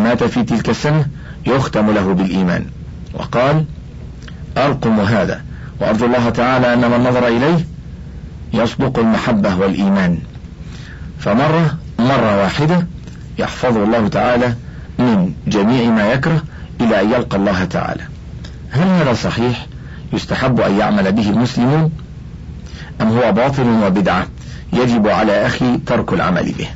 مات في تلك السنة يختم له بالإيمان. وقال: أرقم هذا وأرجو الله تعالى أن من نظر إليه يصدق المحبة والإيمان. مرة واحدة يحفظه الله تعالى من جميع ما يكره إلى أن يلقى الله تعالى. هل هذا صحيح يستحب أن يعمل به المسلمون، أم هو باطل وبدعة يجب على أخي ترك العمل به؟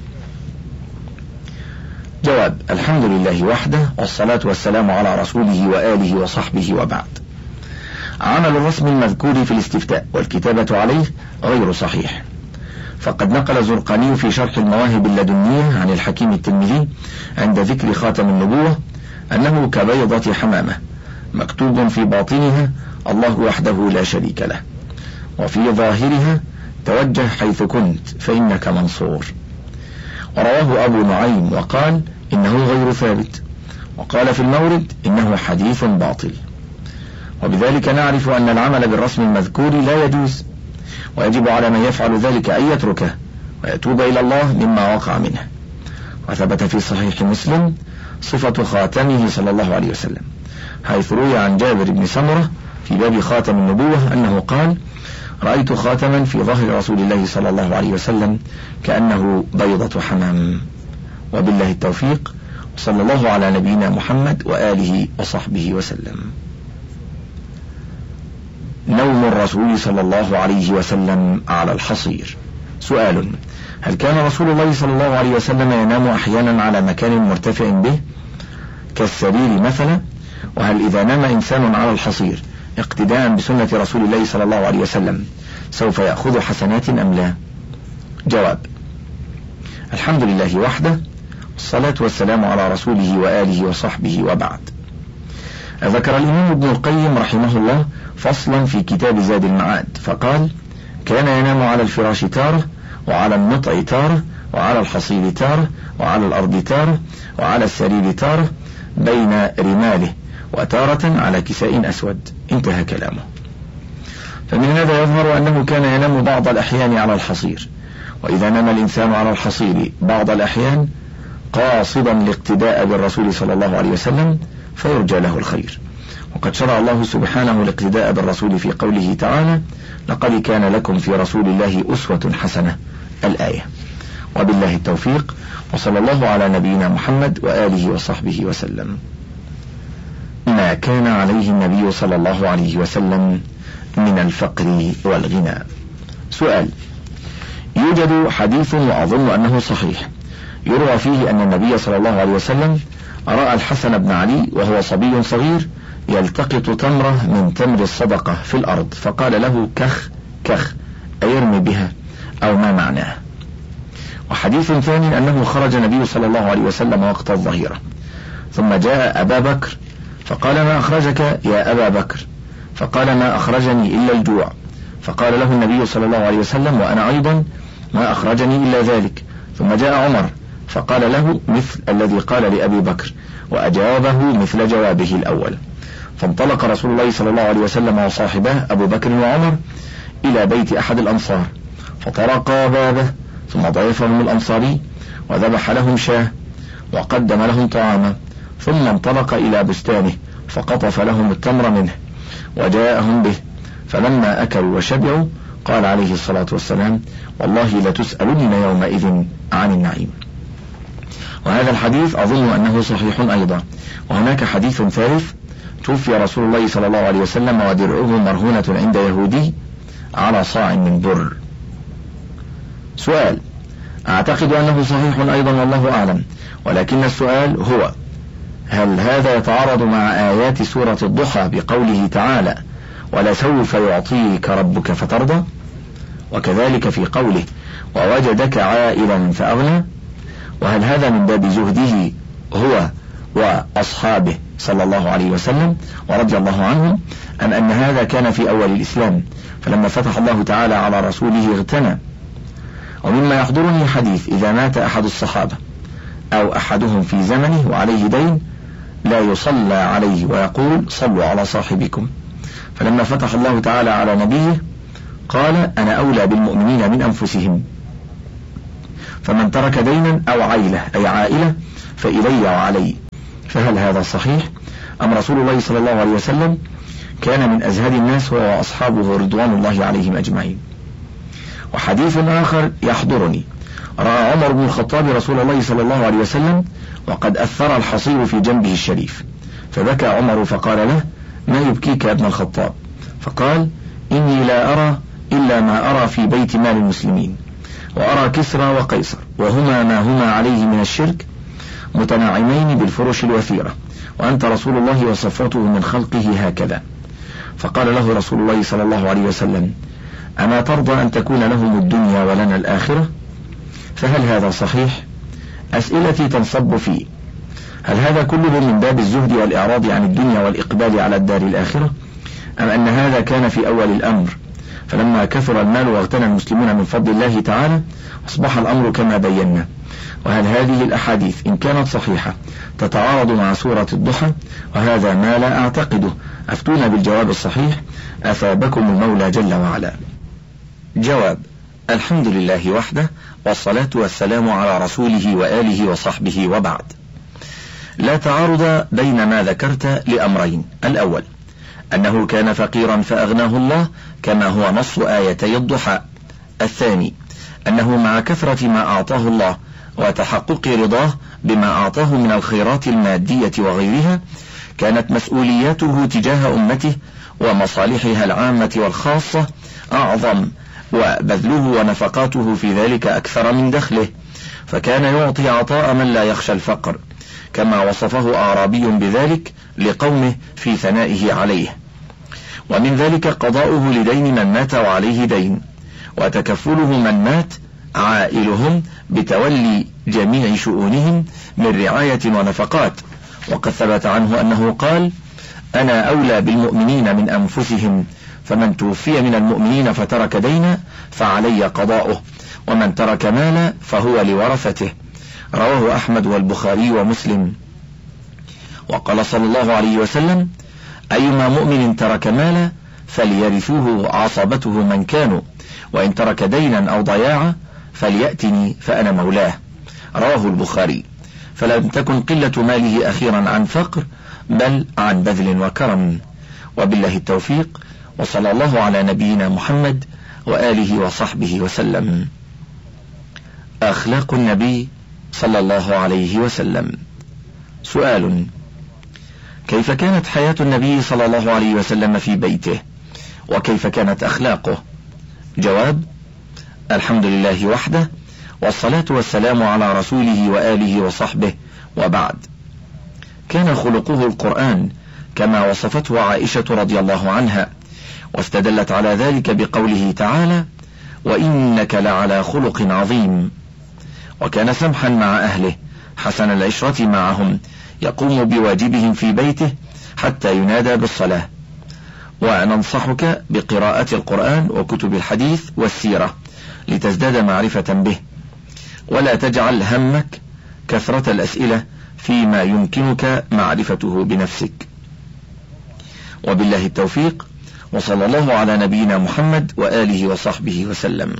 جواب: الحمد لله وحده، والصلاة والسلام على رسوله وآله وصحبه، وبعد. عمل الرسم المذكور في الاستفتاء والكتابة عليه غير صحيح، فقد نقل الزرقاني في شرح المواهب اللدنية عن الحكيم الترمذي عند ذكر خاتم النبوة أنه كبيضة حمامة مكتوب في باطنها الله وحده لا شريك له، وفي ظاهرها توجه حيث كنت فإنك منصور. ورواه أبو نعيم وقال إنه غير ثابت، وقال في المورد إنه حديث باطل. وبذلك نعرف أن العمل بالرسم المذكور لا يجوز، ويجب على من يفعل ذلك أن يتركه ويتوب إلى الله مما وقع منه. وثبت في صحيح مسلم صفة خاتمه صلى الله عليه وسلم، حيث روي عن جابر بن سمرة في باب خاتم النبوة أنه قال: رأيت خاتما في ظهر رسول الله صلى الله عليه وسلم كأنه بيضة حمام. وبالله التوفيق، وصلى الله على نبينا محمد وآله وصحبه وسلم. نوم الرسول صلى الله عليه وسلم على الحصير. سؤال: هل كان رسول الله صلى الله عليه وسلم ينام أحيانا على مكان مرتفع به كالسرير مثلا؟ وهل إذا نام إنسان على الحصير اقتداء بسنة رسول الله صلى الله عليه وسلم سوف يأخذ حسنات أم لا؟ جواب: الحمد لله وحده، والصلاة والسلام على رسوله وآله وصحبه، وبعد. ذكر الإمام ابن القيم رحمه الله فصلا في كتاب زاد المعاد فقال: كان ينام على الفراش تارة، وعلى النطع تارة، وعلى الحصير تارة، وعلى الأرض تارة، وعلى السرير تارة، بين رماله، وتارة على كساء أسود. انتهى كلامه. فمن هذا يظهر أنه كان ينام بعض الأحيان على الحصير، وإذا نام الإنسان على الحصير بعض الأحيان قاصدا الاقتداء بالرسول صلى الله عليه وسلم فيرجى له الخير. وقد شرع الله سبحانه الاقتداء بالرسول في قوله تعالى: لقد كان لكم في رسول الله أسوة حسنة، الآية. وبالله التوفيق، وصلى الله على نبينا محمد وآله وصحبه وسلم. ما كان عليه النبي صلى الله عليه وسلم من الفقر والغنى. سؤال: يوجد حديث وأظن أنه صحيح يروى فيه أن النبي صلى الله عليه وسلم رأى الحسن بن علي وهو صبي صغير يلتقط تمرة من تمر الصدقة في الأرض، فقال له: كخ كخ، أيرمي بها، أو ما معناه. وحديث ثاني أنه خرج النبي صلى الله عليه وسلم وقت الظهيرة، ثم جاء أبا بكر فقال: ما أخرجك يا أبا بكر؟ فقال: ما أخرجني إلا الجوع. فقال له النبي صلى الله عليه وسلم: وأنا أيضا ما أخرجني إلا ذلك. ثم جاء عمر فقال له مثل الذي قال لأبي بكر، وأجابه مثل جوابه الأول. فانطلق رسول الله صلى الله عليه وسلم وصاحبه أبو بكر وعمر إلى بيت أحد الأنصار، فطرقا بابه، ثم ضيفهم الأنصاري وذبح لهم شاه وقدم لهم طعاما، ثم انطلق إلى بستانه فقطف لهم التمر منه وجاءهم به. فلما أكلوا وشبعوا قال عليه الصلاة والسلام: والله لتسألن يومئذ عن النعيم. وهذا الحديث أظن أنه صحيح أيضا. وهناك حديث ثالث: توفي رسول الله صلى الله عليه وسلم ودرعه مرهونة عند يهودي على صاع من بر. سؤال: أعتقد أنه صحيح أيضا والله أعلم، ولكن السؤال هو: هل هذا يتعارض مع آيات سورة الضحى بقوله تعالى: ولسوف يعطيك ربك فترضى؟ وكذلك في قوله: ووجدك عائلا فأغنى؟ وهل هذا من باب زهده هو وأصحابه صلى الله عليه وسلم ورضي الله عنهم، أم أن هذا كان في أول الإسلام فلما فتح الله تعالى على رسوله اغتنى؟ ومما يحضرني حديث: إذا مات أحد الصحابة أو أحدهم في زمنه وعليه دين لا يصلى عليه ويقول: صلوا على صاحبكم. فلما فتح الله تعالى على نبيه قال: أنا أولى بالمؤمنين من أنفسهم، فمن ترك دينا أو عيلة أي عائلة فإلي وعلي. فهل هذا صحيح أم رسول الله صلى الله عليه وسلم كان من أزهد الناس هو وأصحابه رضوان الله عليهم أجمعين؟ وحديث آخر يحضرني: رأى عمر بن الخطاب رسول الله صلى الله عليه وسلم وقد أثر الحصير في جنبه الشريف، فبكى عمر فقال له: ما يبكيك يا ابن الخطاب؟ فقال: إني لا أرى إلا ما أرى في بيت مال المسلمين، وأرى كسرى وقيصر وهما ما هما عليه من الشرك متناعمين بالفرش الوثيرة، وأنت رسول الله وصفوته من خلقه هكذا. فقال له رسول الله صلى الله عليه وسلم: أما ترضى أن تكون لهم الدنيا ولنا الآخرة؟ فهل هذا صحيح؟ أسئلتي تنصب فيه: هل هذا كله من باب الزهد والإعراض عن الدنيا والإقبال على الدار الآخرة، أم أن هذا كان في أول الأمر، فلما كثر المال واغتنى المسلمون من فضل الله تعالى أصبح الأمر كما بينا؟ وهل هذه الأحاديث إن كانت صحيحة تتعارض مع سورة الضحى؟ وهذا ما لا أعتقده، أفتونا بالجواب الصحيح أثابكم المولى جل وعلا. جواب: الحمد لله وحده، والصلاة والسلام على رسوله وآله وصحبه، وبعد. لا تعارض بين ما ذكرت لأمرين: الأول أنه كان فقيرا فأغناه الله كما هو نص آيتي الضحى. الثاني أنه مع كثرة ما أعطاه الله وتحقق رضاه بما أعطاه من الخيرات المادية وغيرها كانت مسؤولياته تجاه أمته ومصالحها العامة والخاصة أعظم، وبذله ونفقاته في ذلك أكثر من دخله، فكان يعطي عطاء من لا يخشى الفقر، كما وصفه أعرابي بذلك لقومه في ثنائه عليه. ومن ذلك قضاؤه لدين من مات وعليه دين، وتكفله من مات عائلهم بتولي جميع شؤونهم من رعاية ونفقات. وقد ثبت عنه أنه قال: أنا أولى بالمؤمنين من أنفسهم، فمن توفي من المؤمنين فترك دينا فعلي قضاؤه، ومن ترك مالا فهو لورثته. رواه أحمد والبخاري ومسلم. وقال صلى الله عليه وسلم: أيما مؤمن ترك مالا فليرثوه عصبته من كانوا، وإن ترك دينا أو ضياعا فليأتني فأنا مولاه. رواه البخاري. فلم تكن قلة ماله أخيرا عن فقر، بل عن بذل وكرم. وبالله التوفيق، وصلى الله على نبينا محمد وآله وصحبه وسلم. أخلاق النبي صلى الله عليه وسلم. سؤال: كيف كانت حياة النبي صلى الله عليه وسلم في بيته، وكيف كانت أخلاقه؟ جواب: الحمد لله وحده، والصلاة والسلام على رسوله وآله وصحبه، وبعد. كان خلقه القرآن كما وصفته عائشة رضي الله عنها، واستدلت على ذلك بقوله تعالى: وإنك لعلى خلق عظيم. وكان سمحا مع أهله حسن العشرة معهم، يقوم بواجبهم في بيته حتى ينادى بالصلاة. وننصحك بقراءة القرآن وكتب الحديث والسيرة لتزداد معرفة به، ولا تجعل همك كثرة الأسئلة فيما يمكنك معرفته بنفسك. وبالله التوفيق، وصلى الله على نبينا محمد وآله وصحبه وسلم.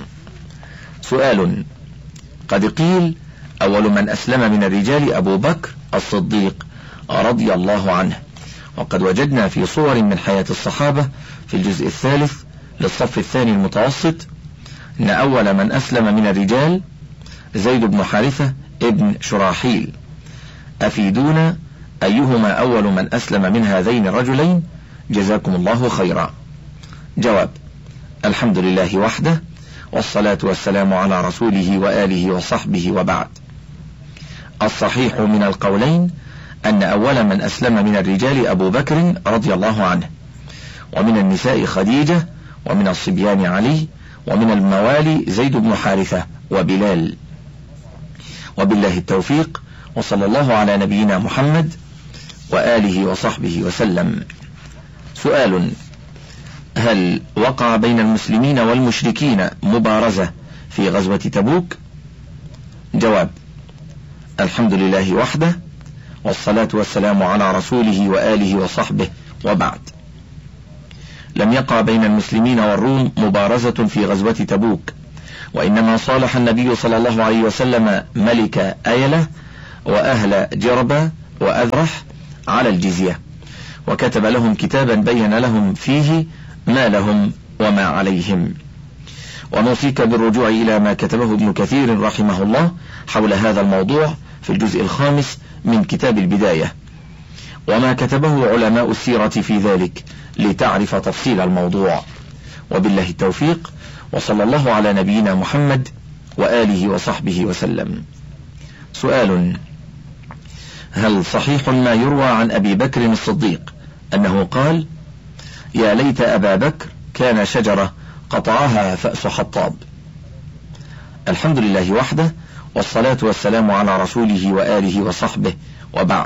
سؤال: قد قيل أول من أسلم من الرجال أبو بكر الصديق رضي الله عنه، وقد وجدنا في صور من حياة الصحابة في الجزء الثالث للصف الثاني المتوسط أن أول من أسلم من الرجال زيد بن حارثة ابن شراحيل. أفيدونا أيهما أول من أسلم من هذين الرجلين، جزاكم الله خيرا. جواب: الحمد لله وحده، والصلاة والسلام على رسوله وآله وصحبه، وبعد. الصحيح من القولين أن أول من أسلم من الرجال أبو بكر رضي الله عنه، ومن النساء خديجة، ومن الصبيان علي، ومن الموالي زيد بن حارثة وبلال. وبالله التوفيق، وصلى الله على نبينا محمد وآله وصحبه وسلم. سؤال: هل وقع بين المسلمين والمشركين مبارزة في غزوة تبوك؟ جواب: الحمد لله وحده، والصلاة والسلام على رسوله وآله وصحبه، وبعد. لم يقع بين المسلمين والروم مبارزة في غزوة تبوك، وإنما صالح النبي صلى الله عليه وسلم ملك أيلة وأهل جربة وأذرح على الجزية، وكتب لهم كتابا بين لهم فيه ما لهم وما عليهم. ونوصيك بالرجوع إلى ما كتبه ابن كثير رحمه الله حول هذا الموضوع في الجزء الخامس من كتاب البداية، وما كتبه علماء السيرة في ذلك لتعرف تفصيل الموضوع. وبالله التوفيق، وصلى الله على نبينا محمد وآله وصحبه وسلم. سؤال: هل صحيح ما يروى عن أبي بكر الصديق أنه قال: يا ليت أبا بكر كان شجرة قطعها فأس حطاب؟ الحمد لله وحده، والصلاة والسلام على رسوله وآله وصحبه، وبعد.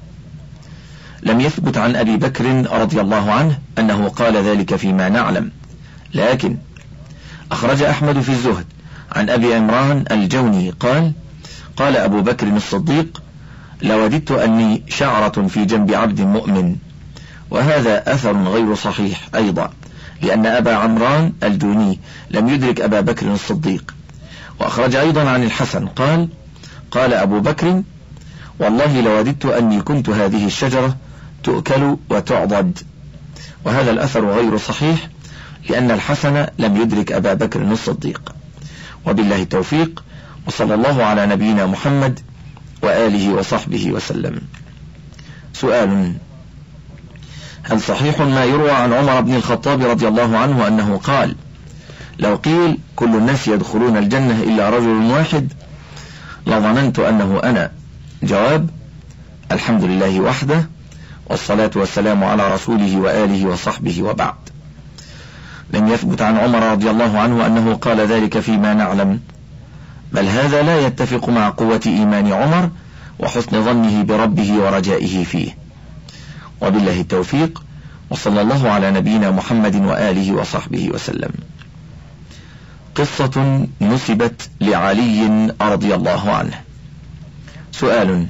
لم يثبت عن أبي بكر رضي الله عنه أنه قال ذلك فيما نعلم، لكن أخرج أحمد في الزهد عن أبي عمران الجوني قال: قال أبو بكر الصديق: لوددت أني شعرة في جنب عبد مؤمن. وهذا أثر غير صحيح أيضا، لأن أبا عمران الجوني لم يدرك أبا بكر الصديق. وأخرج أيضا عن الحسن قال: قال أبو بكر: والله لوددت أني كنت هذه الشجرة تؤكل وتعضد. وهذا الأثر غير صحيح، لأن الحسن لم يدرك أبا بكر الصديق. وبالله التوفيق، وصلى الله على نبينا محمد وآله وصحبه وسلم. سؤال: هل صحيح ما يروى عن عمر بن الخطاب رضي الله عنه أنه قال: لو قيل كل الناس يدخلون الجنة إلا رجل واحد لظننت أنه أنا؟ جواب: الحمد لله وحده، والصلاة والسلام على رسوله وآله وصحبه، وبعد. لم يثبت عن عمر رضي الله عنه أنه قال ذلك فيما نعلم، بل هذا لا يتفق مع قوة إيمان عمر وحسن ظنه بربه ورجائه فيه. وبالله التوفيق، وصلى الله على نبينا محمد وآله وصحبه وسلم. قصة نسبت لعلي رضي الله عنه. سؤال: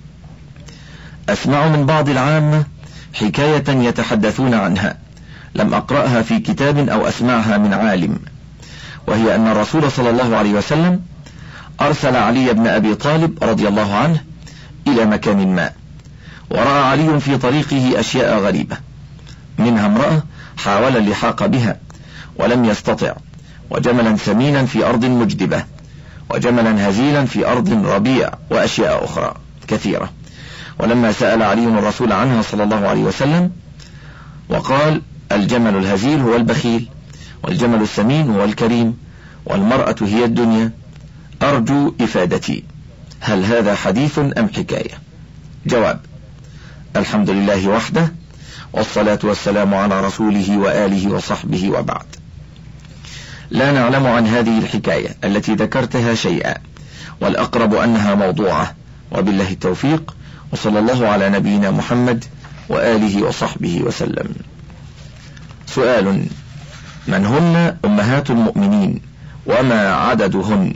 أسمع من بعض العامة حكاية يتحدثون عنها، لم أقرأها في كتاب أو أسمعها من عالم، وهي أن الرسول صلى الله عليه وسلم أرسل علي بن أبي طالب رضي الله عنه إلى مكان ما، ورأى علي في طريقه أشياء غريبة، منها امرأة حاول اللحاق بها ولم يستطع، وجملا سمينا في أرض مجدبة، وجملا هزيلا في أرض ربيع، وأشياء أخرى كثيرة. ولما سأل علي الرسول عنها صلى الله عليه وسلم وقال: الجمل الهزيل هو البخيل، والجمل السمين هو الكريم، والمرأة هي الدنيا، أرجو إفادتي، هل هذا حديث أم حكاية؟ جواب: الحمد لله وحده، والصلاة والسلام على رسوله وآله وصحبه، وبعد. لا نعلم عن هذه الحكاية التي ذكرتها شيئا، والأقرب أنها موضوعة. وبالله التوفيق، وصلى الله على نبينا محمد وآله وصحبه وسلم. سؤال: من هن أمهات المؤمنين وما عددهن؟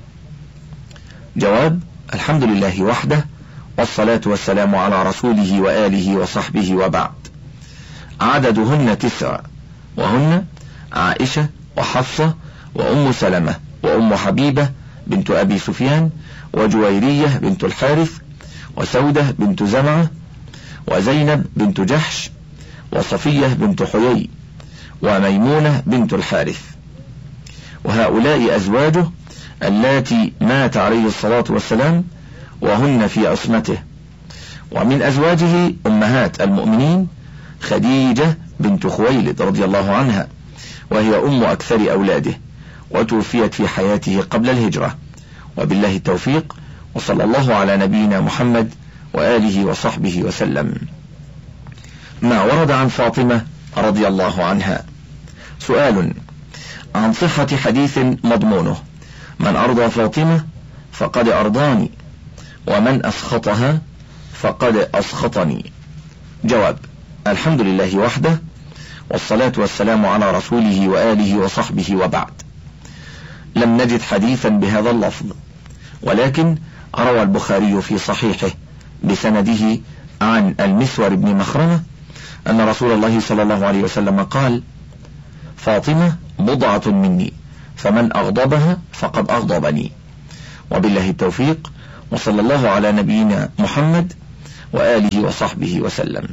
جواب: الحمد لله وحده، والصلاة والسلام على رسوله وآله وصحبه، وبعد. عددهن 9، وهن عائشة وحفصة وأم سلمة وأم حبيبة بنت أبي سفيان وجويرية بنت الحارث وسودة بنت زمعة وزينب بنت جحش وصفية بنت حيي وميمونة بنت الحارث. وهؤلاء أزواجه اللاتي مات عليه الصلاة والسلام وهن في عصمته. ومن أزواجه أمهات المؤمنين خديجة بنت خويلد رضي الله عنها، وهي أم أكثر أولاده، وتوفيت في حياته قبل الهجرة. وبالله التوفيق، وصلى الله على نبينا محمد وآله وصحبه وسلم. ما ورد عن فاطمة رضي الله عنها. سؤال: عن صحة حديث مضمونه: من أرضى فاطمة فقد أرضاني، ومن أسخطها فقد أسخطني. جواب: الحمد لله وحده، والصلاة والسلام على رسوله وآله وصحبه، وبعد. لم نجد حديثا بهذا اللفظ، ولكن روى البخاري في صحيحه بسنده عن المسور بن مخرمة أن رسول الله صلى الله عليه وسلم قال: فاطمة بضعة مني، فمن أغضبها فقد أغضبني. وبالله التوفيق، وصلى الله على نبينا محمد وآله وصحبه وسلم.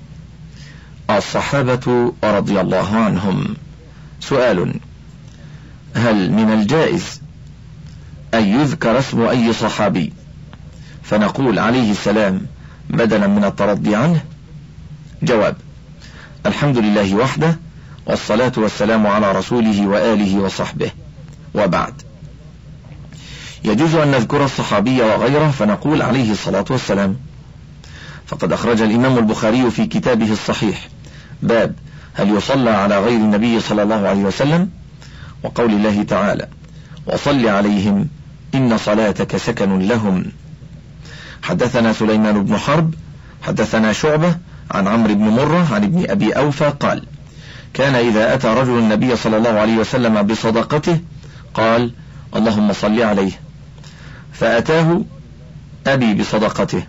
الصحابة رضي الله عنهم. سؤال: هل من الجائز أن يذكر اسم أي صحابي فنقول عليه السلام بدلا من الترضي عنه؟ جواب: الحمد لله وحده، والصلاة والسلام على رسوله وآله وصحبه، وبعد. يجوز أن نذكر الصحابي وغيره فنقول عليه الصلاة والسلام، فقد أخرج الإمام البخاري في كتابه الصحيح باب هل يصلى على غير النبي صلى الله عليه وسلم، وقول الله تعالى: وصل عليهم إن صلاتك سكن لهم. حدثنا سليمان بن حرب حدثنا شعبة عن عمرو بن مرة عن ابن أبي أوفى قال: كان إذا أتى رجل النبي صلى الله عليه وسلم بصدقته قال: اللهم صل عليه، فأتاه أبي بصدقته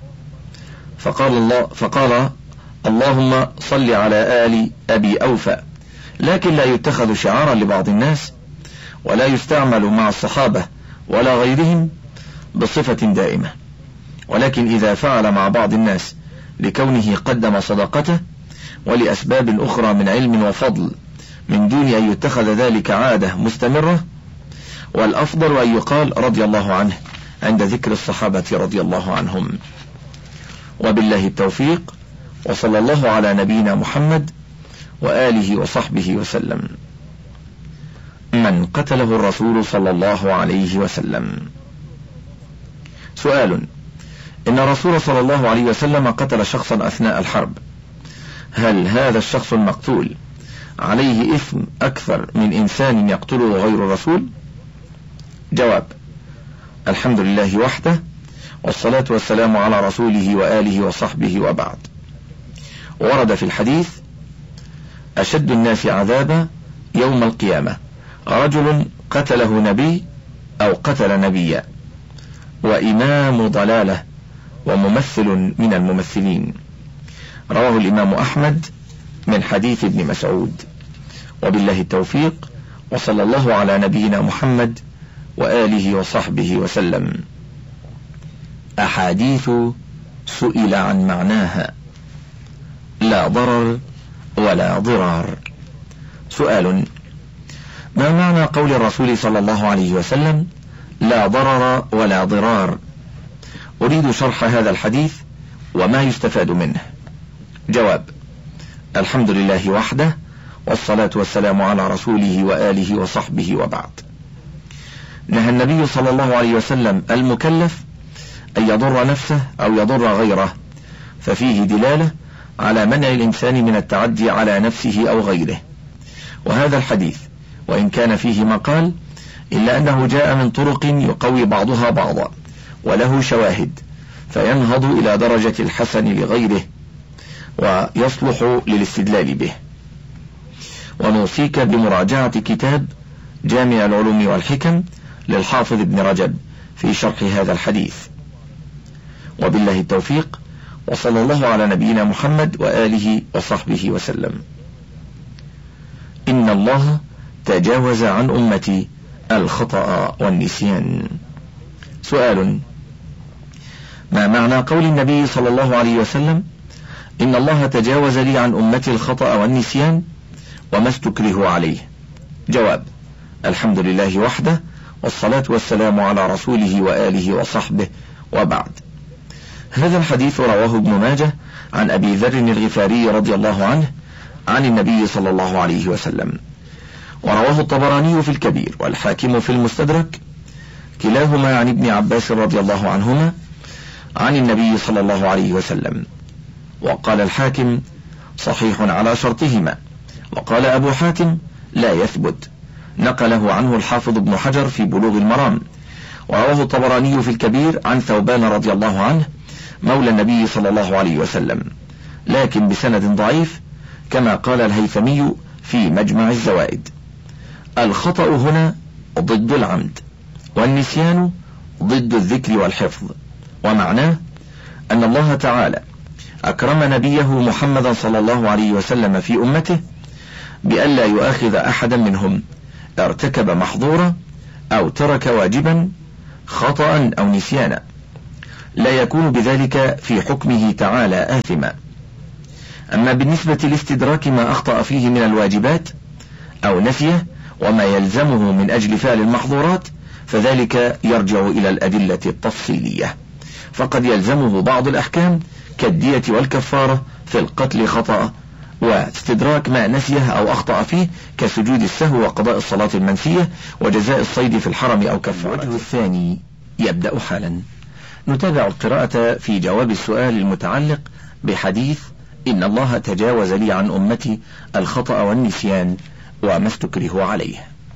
فقال اللهم صل على آل أبي أوفى، لكن لا يتخذ شعارا لبعض الناس، ولا يستعمل مع الصحابة ولا غيرهم بصفة دائمة، ولكن إذا فعل مع بعض الناس لكونه قدم صدقته ولأسباب أخرى من علم وفضل من دون أن يتخذ ذلك عادة مستمرة، والأفضل أن يقال رضي الله عنه عند ذكر الصحابة رضي الله عنهم. وبالله التوفيق، وصلى الله على نبينا محمد وآله وصحبه وسلم. من قتله الرسول صلى الله عليه وسلم. سؤال: إن الرسول صلى الله عليه وسلم قتل شخصا أثناء الحرب، هل هذا الشخص المقتول عليه إثم أكثر من إنسان يقتله غير الرسول؟ جواب: الحمد لله وحده، والصلاة والسلام على رسوله وآله وصحبه، وبعد. ورد في الحديث: أشد الناس عذابا يوم القيامة رجل قتله نبي أو قتل نبيا، وإمام ضلالة، وممثل من الممثلين. رواه الإمام أحمد من حديث ابن مسعود. وبالله التوفيق، وصلى الله على نبينا محمد وآله وصحبه وسلم. أحاديث سئل عن معناها: لا ضرر ولا ضرار. سؤال: ما معنى قول الرسول صلى الله عليه وسلم لا ضرر ولا ضرار؟ أريد شرح هذا الحديث وما يستفاد منه. جواب: الحمد لله وحده، والصلاة والسلام على رسوله وآله وصحبه، وبعد. نهى النبي صلى الله عليه وسلم المكلف أن يضر نفسه أو يضر غيره، ففيه دلالة على منع الإنسان من التعدي على نفسه أو غيره. وهذا الحديث وإن كان فيه مقال إلا أنه جاء من طرق يقوي بعضها بعضا، وله شواهد، فينهض إلى درجة الحسن لغيره ويصلح للاستدلال به. ونوصيك بمراجعة كتاب جامع العلوم والحكم للحافظ ابن رجب في شرح هذا الحديث. وبالله التوفيق، وصلى الله على نبينا محمد وآله وصحبه وسلم. إن الله تجاوز عن أمتي الخطأ والنسيان. سؤال: ما معنى قول النبي صلى الله عليه وسلم إن الله تجاوز لي عن أمتي الخطأ والنسيان وما استكره عليه؟ جواب: الحمد لله وحده، والصلاة والسلام على رسوله وآله وصحبه، وبعد. هذا الحديث رواه ابن ماجه عن أبي ذر الغفاري رضي الله عنه عن النبي صلى الله عليه وسلم، ورواه الطبراني في الكبير والحاكم في المستدرك، كلاهما عن ابن عباس رضي الله عنهما عن النبي صلى الله عليه وسلم. وقال الحاكم: صحيح على شرطهما. وقال أبو حاتم: لا يثبت، نقله عنه الحافظ ابن حجر في بلوغ المرام. ورواه الطبراني في الكبير عن ثوبان رضي الله عنه مولى النبي صلى الله عليه وسلم، لكن بسند ضعيف، كما قال الهيثمي في مجمع الزوائد. الخطأ هنا ضد العمد، والنسيان ضد الذكر والحفظ، ومعناه أن الله تعالى أكرم نبيه محمدا صلى الله عليه وسلم في أمته بألا يؤاخذ أحدا منهم ارتكب محظورا أو ترك واجبا خطأ أو نسيانا، لا يكون بذلك في حكمه تعالى آثما. أما بالنسبة لاستدراك ما أخطأ فيه من الواجبات أو نسيه وما يلزمه من أجل فعل المحظورات فذلك يرجع إلى الأدلة التفصيلية، فقد يلزمه بعض الأحكام كالدية والكفارة في القتل خطأ، واستدراك ما نسيه أو أخطأ فيه كسجود السهو وقضاء الصلاة المنسية وجزاء الصيد في الحرم أو كفارته. الوجه الثاني يبدأ حالا. نتابع القراءة في جواب السؤال المتعلق بحديث إن الله تجاوز لي عن أمتي الخطأ والنسيان وما استكره عليه.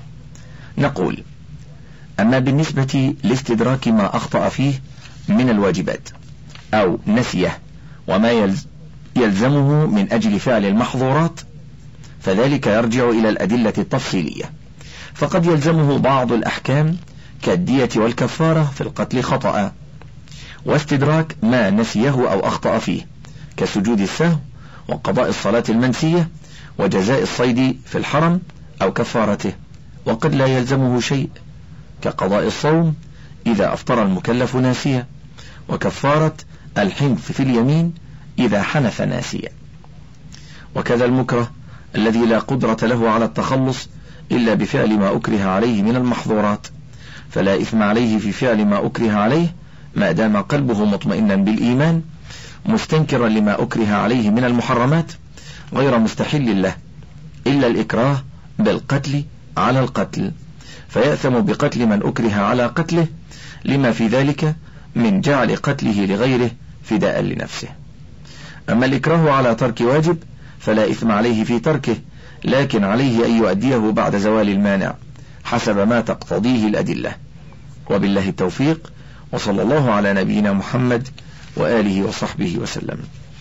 نقول: أما بالنسبة لاستدراك ما أخطأ فيه من الواجبات أو نسيه وما يلزمه من أجل فعل المحظورات فذلك يرجع إلى الأدلة التفصيلية، فقد يلزمه بعض الأحكام كالدية والكفارة في القتل خطأ، واستدراك ما نسيه أو أخطأ فيه كسجود السهو وقضاء الصلاة المنسية وجزاء الصيد في الحرم أو كفارته، وقد لا يلزمه شيء كقضاء الصوم إذا أفطر المكلف ناسيا، وكفارة الحنث في اليمين إذا حنث ناسيا، وكذا المكره الذي لا قدرة له على التخلص إلا بفعل ما أكره عليه من المحظورات، فلا إثم عليه في فعل ما أكره عليه ما دام قلبه مطمئنا بالإيمان مستنكرا لما أكره عليه من المحرمات غير مستحل له، إلا الإكراه بالقتل على القتل، فيأثم بقتل من أكره على قتله لما في ذلك من جعل قتله لغيره فداء لنفسه. أما الإكراه على ترك واجب فلا إثم عليه في تركه، لكن عليه أن يؤديه بعد زوال المانع حسب ما تقتضيه الأدلة. وبالله التوفيق، وصلى الله على نبينا محمد وآله وصحبه وسلم.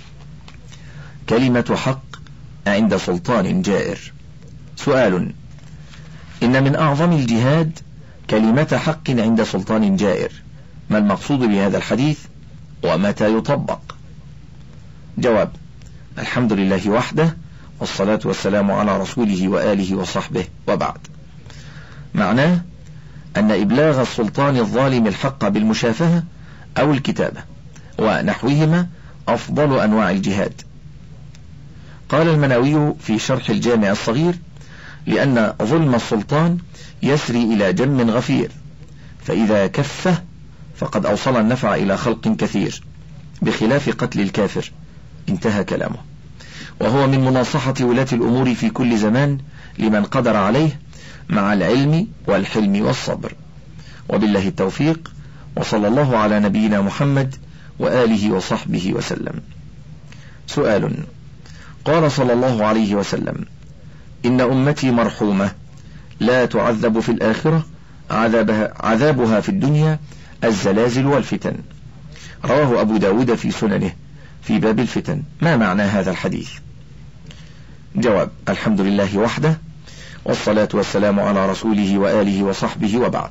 كلمة حق عند سلطان جائر. سؤال: إن من أعظم الجهاد كلمة حق عند سلطان جائر، ما المقصود بهذا الحديث ومتى يطبق؟ جواب: الحمد لله وحده، والصلاة والسلام على رسوله وآله وصحبه، وبعد. معناه أن إبلاغ السلطان الظالم الحق بالمشافهة أو الكتابة ونحوهما أفضل أنواع الجهاد. قال المناوي في شرح الجامع الصغير: لأن ظلم السلطان يسري إلى جم غفير، فإذا كفه فقد أوصل النفع إلى خلق كثير بخلاف قتل الكافر. انتهى كلامه. وهو من مناصحة ولاة الأمور في كل زمان لمن قدر عليه مع العلم والحلم والصبر. وبالله التوفيق، وصلى الله على نبينا محمد وآله وصحبه وسلم. سؤال: قال صلى الله عليه وسلم: إن أمتي مرحومة لا تعذب في الآخرة عذابها في الدنيا الزلازل والفتن. رواه أبو داود في سننه في باب الفتن. ما معنى هذا الحديث؟ جواب: الحمد لله وحده، والصلاة والسلام على رسوله وآله وصحبه، وبعد.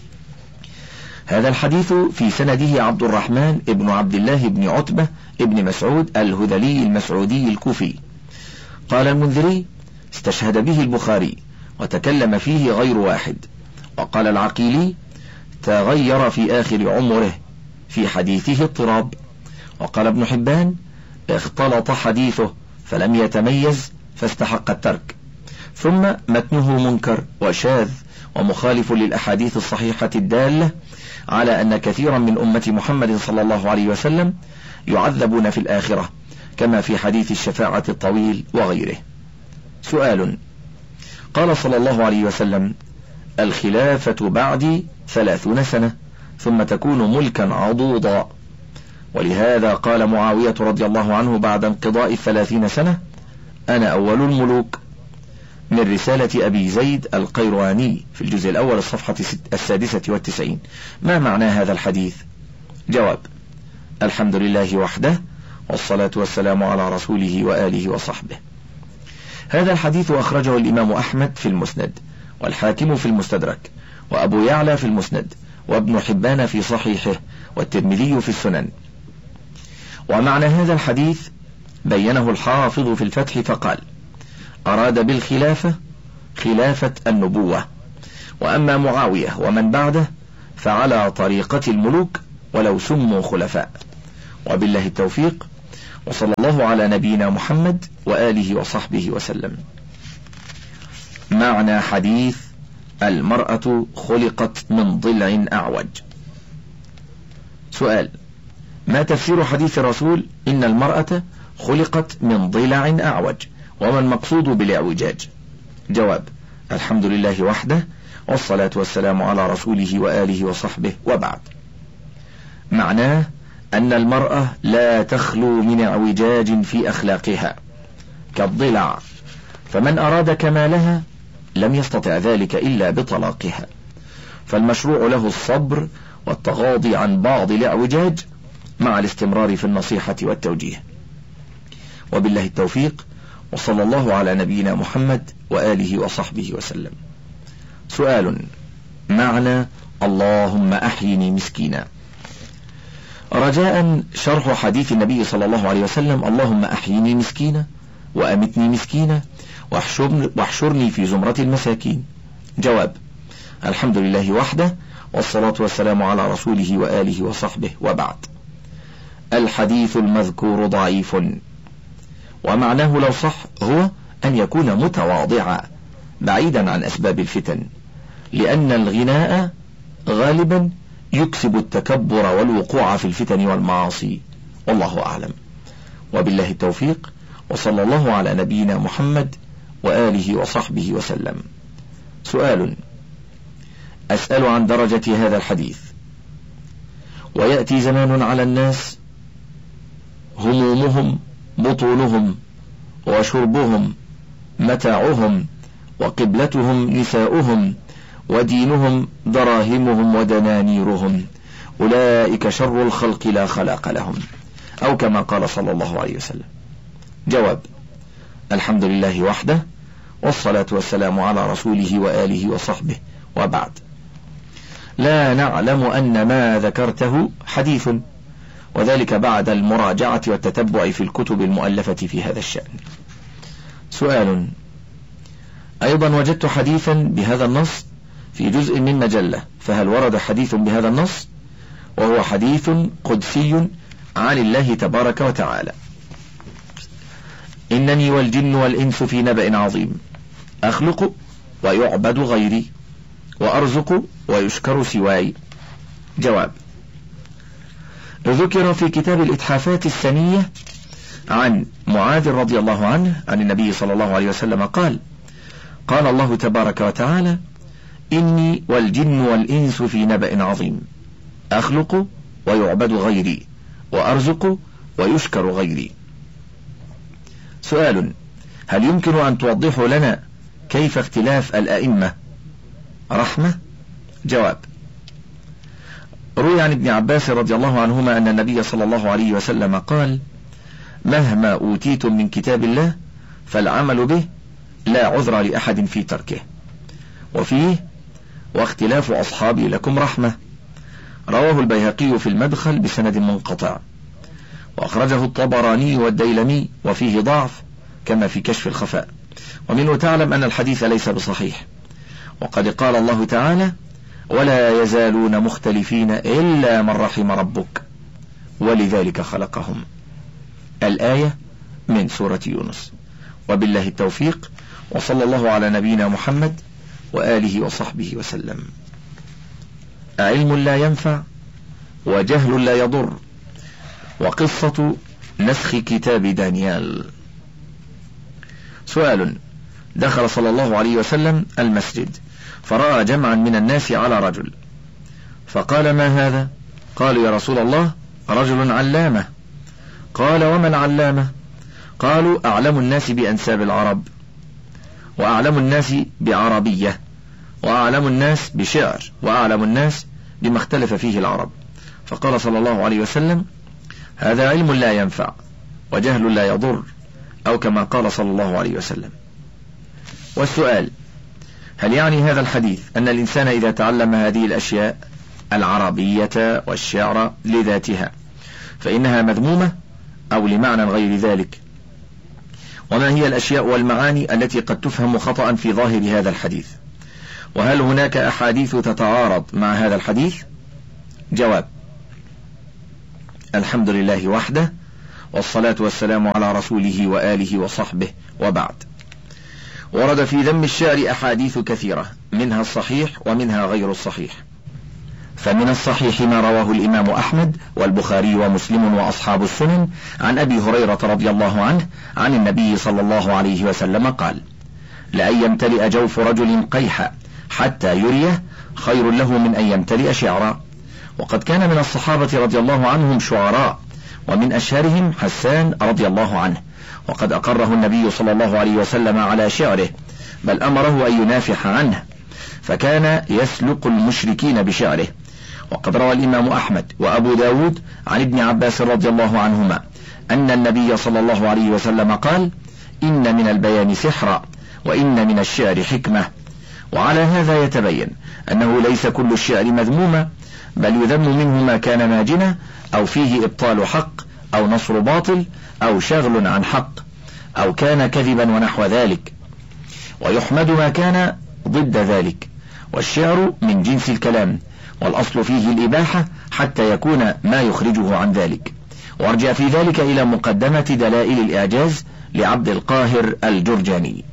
هذا الحديث في سنده عبد الرحمن ابن عبد الله بن عتبة ابن مسعود الهذلي المسعودي الكوفي. قال المنذري: استشهد به البخاري وتكلم فيه غير واحد. وقال العقيلي: تغير في آخر عمره، في حديثه اضطراب. وقال ابن حبان: اختلط حديثه فلم يتميز فاستحق الترك. ثم متنه منكر وشاذ ومخالف للأحاديث الصحيحة الدالة على أن كثيرا من أمة محمد صلى الله عليه وسلم يعذبون في الآخرة، كما في حديث الشفاعة الطويل وغيره. سؤال: قال صلى الله عليه وسلم: الخلافة بعدي 30 سنة ثم تكون ملكا عضوضا. ولهذا قال معاوية رضي الله عنه بعد انقضاء 30 سنة: أنا أول الملوك، من رسالة أبي زيد القيرواني في الجزء الأول الصفحة 96. ما معنى هذا الحديث؟ جواب: الحمد لله وحده، والصلاة والسلام على رسوله وآله وصحبه. هذا الحديث أخرجه الإمام أحمد في المسند، والحاكم في المستدرك، وأبو يعلى في المسند، وابن حبان في صحيحه، والترمذي في السنن. ومعنى هذا الحديث بينه الحافظ في الفتح فقال: أراد بالخلافة خلافة النبوة، وأما معاوية ومن بعده فعلى طريقة الملوك ولو سموا خلفاء. وبالله التوفيق، وصلى الله على نبينا محمد وآله وصحبه وسلم. معنى حديث المرأة خلقت من ضلع أعوج. سؤال: ما تفسير حديث الرسول إن المرأة خلقت من ضلع أعوج، وما المقصود بالاعوجاج؟ جواب: الحمد لله وحده، والصلاة والسلام على رسوله وآله وصحبه، وبعد. معناه أن المرأة لا تخلو من اعوجاج في أخلاقها كالضلع، فمن أراد كمالها لم يستطع ذلك إلا بطلاقها، فالمشروع له الصبر والتغاضي عن بعض الاعوجاج مع الاستمرار في النصيحة والتوجيه. وبالله التوفيق، وصلى الله على نبينا محمد وآله وصحبه وسلم. سؤال: معنى اللهم أحيني مسكينا. رجاء شرح حديث النبي صلى الله عليه وسلم: اللهم أحيني مسكينا وأمتني مسكينا واحشرني في زمرة المساكين. جواب: الحمد لله وحده، والصلاة والسلام على رسوله وآله وصحبه، وبعد. الحديث المذكور ضعيف، ومعناه لو صح هو أن يكون متواضعا بعيدا عن أسباب الفتن، لأن الغناء غالبا يكسب التكبر والوقوع في الفتن والمعاصي، والله أعلم. وبالله التوفيق، وصلى الله على نبينا محمد وآله وصحبه وسلم. سؤال: أسأل عن درجة هذا الحديث. ويأتي زمان على الناس همومهم بطونهم، وشربهم متاعهم، وقبلتهم نساؤهم، ودينهم دراهمهم ودنانيرهم، أولئك شر الخلق لا خلاق لهم، أو كما قال صلى الله عليه وسلم. جواب: الحمد لله وحده، والصلاة والسلام على رسوله وآله وصحبه، وبعد. لا نعلم أن ما ذكرته حديث، وذلك بعد المراجعة والتتبع في الكتب المؤلفة في هذا الشأن. سؤال: أيضا وجدت حديثا بهذا النص في جزء من مجلة، فهل ورد حديث بهذا النص؟ وهو حديث قدسي عن الله تبارك وتعالى: إنني والجن والإنس في نبأ عظيم، أخلق ويعبد غيري، وأرزق ويشكر سواي. جواب: ذكر في كتاب الإتحافات السنية عن معاذ رضي الله عنه عن النبي صلى الله عليه وسلم قال: قال الله تبارك وتعالى: إني والجن والإنس في نبأ عظيم، أخلق ويعبد غيري، وأرزق ويشكر غيري. سؤال: هل يمكن أن توضحوا لنا كيف اختلاف الأئمة رحمة؟ جواب: روي عن ابن عباس رضي الله عنهما أن النبي صلى الله عليه وسلم قال: مهما أوتيتم من كتاب الله فالعمل به لا عذر لأحد في تركه. وفيه: واختلاف أصحابي لكم رحمة. رواه البيهقي في المدخل بسند منقطع، وأخرجه الطبراني والديلمي، وفيه ضعف كما في كشف الخفاء، ومنه تعلم أن الحديث ليس بصحيح. وقد قال الله تعالى: ولا يزالون مختلفين إلا من رحم ربك ولذلك خلقهم. الآية من سورة يونس. وبالله التوفيق، وصلى الله على نبينا محمد وآله وصحبه وسلم. علم لا ينفع وجهل لا يضر، وقصة نسخ كتاب دانيال. سؤال: دخل صلى الله عليه وسلم المسجد فرأى جمعا من الناس على رجل، فقال: ما هذا؟ قالوا: يا رسول الله، رجل علامة. قال: وما العلامة؟ قالوا: أعلم الناس بأنساب العرب، وأعلم الناس بعربية، وأعلم الناس بشعر، وأعلم الناس بما اختلف فيه العرب. فقال صلى الله عليه وسلم: هذا علم لا ينفع وجهل لا يضر، أو كما قال صلى الله عليه وسلم. والسؤال: هل يعني هذا الحديث أن الإنسان إذا تعلم هذه الأشياء العربية والشعر لذاتها فإنها مذمومة، أو لمعنى غير ذلك؟ وما هي الأشياء والمعاني التي قد تفهم خطأ في ظاهر هذا الحديث؟ وهل هناك أحاديث تتعارض مع هذا الحديث؟ جواب: الحمد لله وحده، والصلاة والسلام على رسوله وآله وصحبه، وبعد. ورد في ذم الشعر أحاديث كثيرة، منها الصحيح ومنها غير الصحيح. فمن الصحيح ما رواه الإمام أحمد والبخاري ومسلم وأصحاب السنن عن أبي هريرة رضي الله عنه عن النبي صلى الله عليه وسلم قال: لأن يمتلئ جوف رجل قيحا حتى يريه خير له من أن يمتلئ شعرا. وقد كان من الصحابة رضي الله عنهم شعراء، ومن أشهرهم حسان رضي الله عنه، وقد أقره النبي صلى الله عليه وسلم على شعره، بل أمره أن ينافح عنه، فكان يسلق المشركين بشعره. وقد روى الإمام أحمد وأبو داود عن ابن عباس رضي الله عنهما أن النبي صلى الله عليه وسلم قال: إن من البيان سحرا، وإن من الشعر حكمة. وعلى هذا يتبين أنه ليس كل الشعر مذموما، بل يذم منه ما كان ماجنا، أو فيه إبطال حق، أو نصر باطل، أو شغل عن حق، أو كان كذبا ونحو ذلك، ويحمد ما كان ضد ذلك. والشعر من جنس الكلام، والأصل فيه الإباحة حتى يكون ما يخرجه عن ذلك. وارجع في ذلك إلى مقدمة دلائل الإعجاز لعبد القاهر الجرجاني.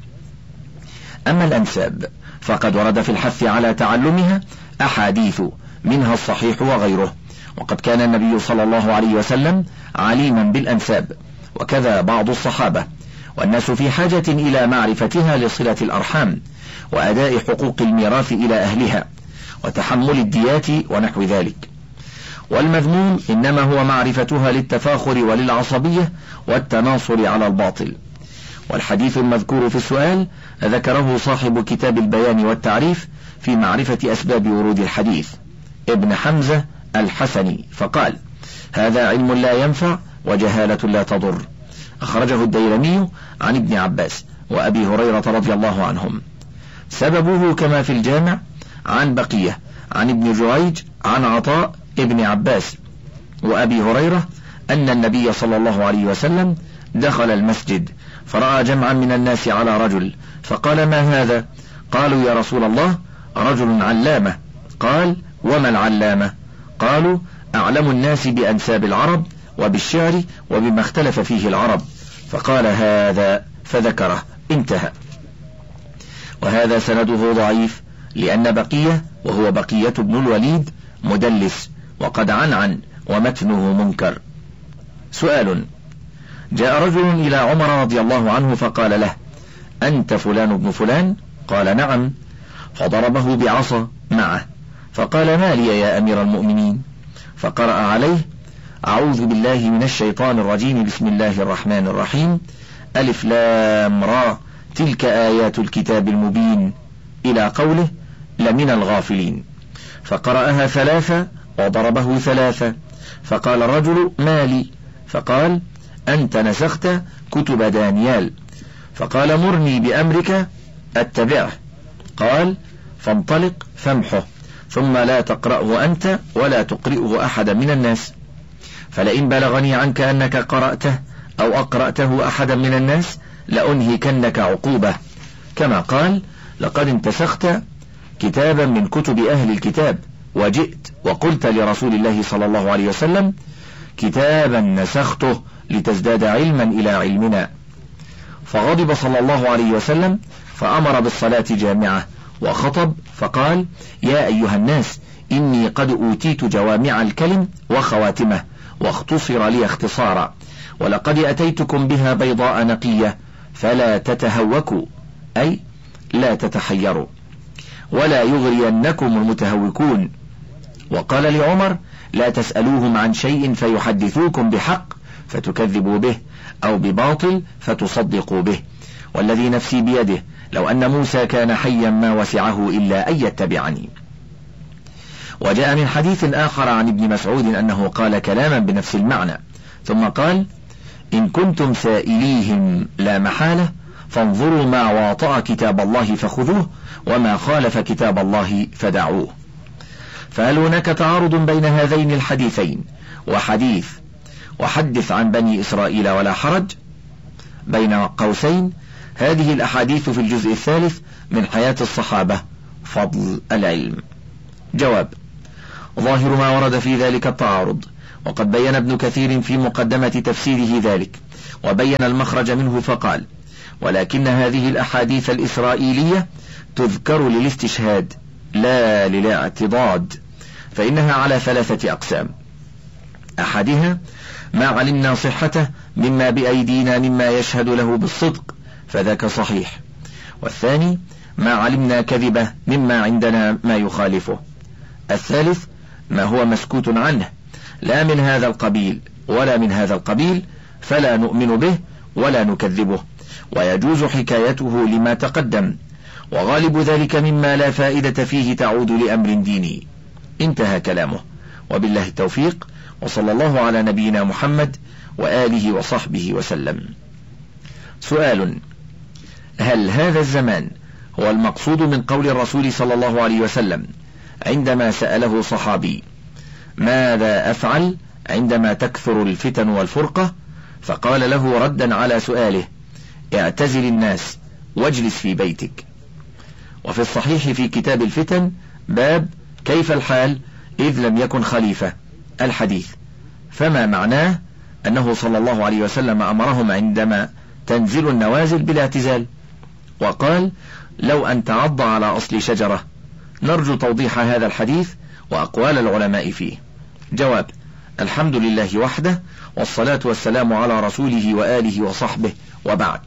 أما الأنساب فقد ورد في الحث على تعلمها أحاديث، منها الصحيح وغيره. وقد كان النبي صلى الله عليه وسلم عليما بالأنساب، وكذا بعض الصحابة، والناس في حاجة إلى معرفتها لصلة الأرحام، وأداء حقوق الميراث إلى أهلها، وتحمل الديات ونحو ذلك. والمذموم إنما هو معرفتها للتفاخر وللعصبية والتناصر على الباطل. والحديث المذكور في السؤال ذكره صاحب كتاب البيان والتعريف في معرفة أسباب ورود الحديث، ابن حمزة الحسني، فقال: هذا علم لا ينفع وجهالة لا تضر. أخرجه الديلمي عن ابن عباس وأبي هريرة رضي الله عنهم. سببه كما في الجامع عن بقية عن ابن جريج عن عطاء ابن عباس وأبي هريرة أن النبي صلى الله عليه وسلم دخل المسجد فرأى جمعا من الناس على رجل، فقال: ما هذا؟ قالوا: يا رسول الله، رجل علامة. قال: وما العلامة؟ قالوا: أعلم الناس بأنساب العرب وبالشعر وبما اختلف فيه العرب. فقال: هذا، فذكره، انتهى. وهذا سنده ضعيف، لأن بقية وهو بقية بن الوليد مدلس، وقد عنعن، ومتنه منكر. سؤال: جاء رجل إلى عمر رضي الله عنه فقال له: أنت فلان ابن فلان؟ قال: نعم. فضربه بعصا معه، فقال: ما لي يا أمير المؤمنين؟ فقرأ عليه: أعوذ بالله من الشيطان الرجيم، بسم الله الرحمن الرحيم، ألف لام را، تلك آيات الكتاب المبين، إلى قوله: لمن الغافلين. فقرأها 3 وضربه 3. فقال الرجل: ما لي؟ فقال: أنت نسخت كتب دانيال. فقال: مرني بأمرك أتبعه. قال: فانطلق فامحه، ثم لا تقرأه أنت ولا تقرئه أحدا من الناس، فلئن بلغني عنك أنك قرأته أو أقرأته أحدا من الناس لأنهكنك عقوبة، كما قال: لقد انتسخت كتابا من كتب أهل الكتاب، وجئت وقلت لرسول الله صلى الله عليه وسلم: كتابا نسخته لتزداد علما إلى علمنا. فغضب صلى الله عليه وسلم، فأمر بالصلاة جامعة، وخطب فقال: يا أيها الناس، إني قد أوتيت جوامع الكلم وخواتمه، واختصر لي اختصارا، ولقد أتيتكم بها بيضاء نقية، فلا تتهوكوا، أي لا تتحيروا، ولا يغرينكم المتهوكون. وقال لعمر: لا تسألوهم عن شيء فيحدثوكم بحق فتكذبوا به، أو بباطل فتصدقوا به، والذي نفسي بيده لو أن موسى كان حيا ما وسعه إلا أن يتبعني. وجاء من حديث آخر عن ابن مسعود أنه قال كلاما بنفس المعنى، ثم قال: إن كنتم سائليهم لا محالة فانظروا ما واطأ كتاب الله فخذوه، وما خالف كتاب الله فدعوه. فهل هناك تعارض بين هذين الحديثين وحديث وحدث عن بني إسرائيل ولا حرج؟ بين قوسين، هذه الأحاديث في الجزء الثالث من حياة الصحابة، فضل العلم. جواب: ظاهر ما ورد في ذلك التعارض، وقد بين ابن كثير في مقدمة تفسيره ذلك، وبين المخرج منه فقال: ولكن هذه الأحاديث الإسرائيلية تذكر للاستشهاد لا للاعتضاد، فإنها على 3 أقسام: أحدها ما علمنا صحته مما بأيدينا مما يشهد له بالصدق فذاك صحيح، والثاني ما علمنا كذبه مما عندنا ما يخالفه، الثالث ما هو مسكوت عنه لا من هذا القبيل ولا من هذا القبيل فلا نؤمن به ولا نكذبه، ويجوز حكايته لما تقدم، وغالب ذلك مما لا فائدة فيه تعود لأمر ديني. انتهى كلامه، وبالله التوفيق، وصلى الله على نبينا محمد وآله وصحبه وسلم. سؤال: هل هذا الزمان هو المقصود من قول الرسول صلى الله عليه وسلم عندما سأله صحابي: ماذا أفعل عندما تكثر الفتن والفرقة؟ فقال له ردا على سؤاله: اعتزل الناس واجلس في بيتك. وفي الصحيح في كتاب الفتن باب كيف الحال إذ لم يكن خليفة الحديث، فما معناه أنه صلى الله عليه وسلم أمرهم عندما تنزل النوازل بالاعتزال، وقال: لو أن تعض على أصل شجرة. نرجو توضيح هذا الحديث وأقوال العلماء فيه. جواب: الحمد لله وحده، والصلاة والسلام على رسوله وآله وصحبه، وبعد.